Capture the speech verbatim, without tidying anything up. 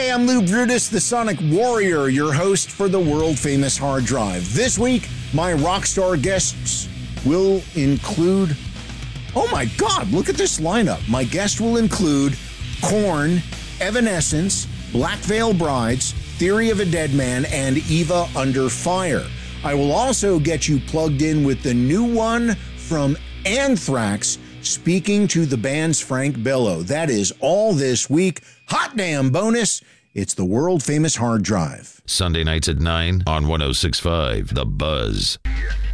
Hey, I'm Lou Brutus, the Sonic Warrior, your host for the world-famous Hard Drive. This week, my rock star guests will include... Oh my God, look at this lineup. My guest will include Korn, Evanescence, Black Veil Brides, Theory of a Dead Man, and Eva Under Fire. I will also get you plugged in with the new one from Anthrax, speaking to the band's Frank Bello. That is all this week. Hot damn bonus. It's the world-famous Hard Drive. Sunday nights at nine on one oh six point five The Buzz.